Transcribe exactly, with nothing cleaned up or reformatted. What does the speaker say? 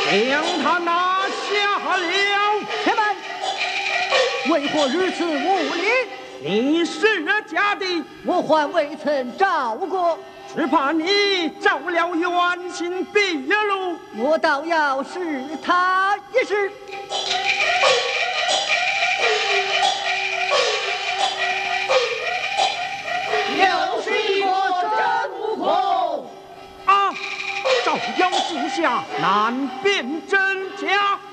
将他拿下了。 且慢，为何如此无礼？ 你是家的， 我还未曾照过， 只怕你照了冤情毕露， 我倒要试他一试。 又是一个真悟空啊！照妖镜下，难辨真假。